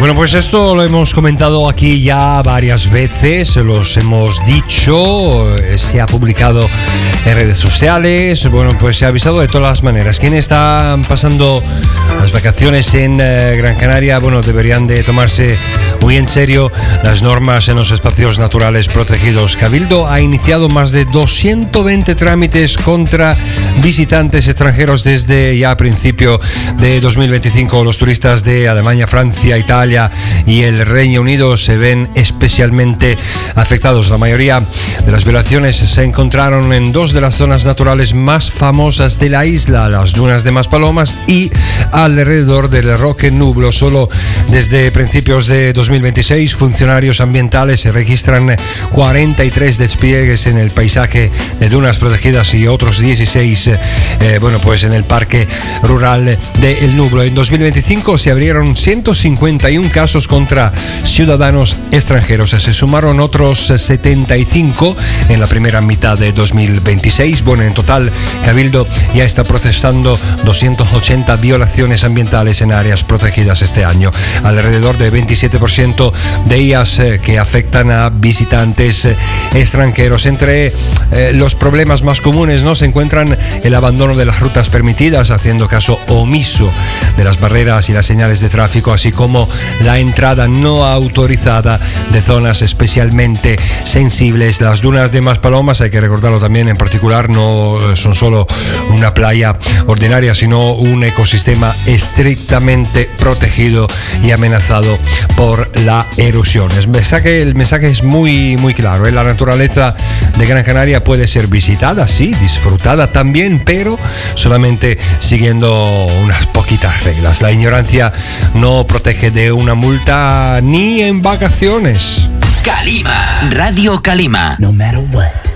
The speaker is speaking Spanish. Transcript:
Bueno, pues esto lo hemos comentado aquí ya varias veces, los hemos dicho, se ha publicado en redes sociales, bueno, pues se ha avisado de todas las maneras. Quienes están pasando las vacaciones en Gran Canaria, bueno, deberían de tomarse muy en serio las normas en los espacios naturales protegidos. Cabildo ha iniciado más de 220 trámites contra visitantes extranjeros desde ya a principio de 2025. Los turistas de Alemania, Francia, Italia y el Reino Unido se ven especialmente afectados. La mayoría de las violaciones se encontraron en dos de las zonas naturales más famosas de la isla, las dunas de Maspalomas y alrededor del Roque Nublo. Solo desde principios de 2026, funcionarios ambientales se registran 43 despliegues en el paisaje de dunas protegidas y otros 16 pues en el Parque Rural de El Nublo. En 2025 se abrieron 151 casos contra ciudadanos extranjeros. Se sumaron otros 75 en la primera mitad de 2026. Bueno, en total, Cabildo ya está procesando 280 violaciones ambientales en áreas protegidas este año. Alrededor de 27% de ellas que afectan a visitantes extranjeros. Entre los problemas más comunes, ¿no?, se encuentran el abandono de las rutas permitidas, haciendo caso omiso de las barreras y las señales de tráfico, así como la entrada no autorizada de zonas especialmente sensibles. Las dunas de Maspalomas, hay que recordarlo también, en particular no son solo una playa ordinaria, sino un ecosistema estrictamente protegido y amenazado por la erosión. El mensaje es muy claro. La naturaleza de Gran Canaria puede ser visitada, sí, disfrutada también, pero solamente siguiendo unas poquitas reglas. La ignorancia no protege de una multa ni en vacaciones. Calima, Radio Calima. No matter what.